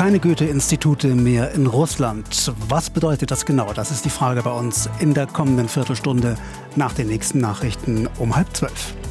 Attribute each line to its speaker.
Speaker 1: Keine Goethe-Institute mehr in Russland. Was bedeutet das genau? Das ist die Frage bei uns in der kommenden Viertelstunde nach den nächsten Nachrichten um 11:30.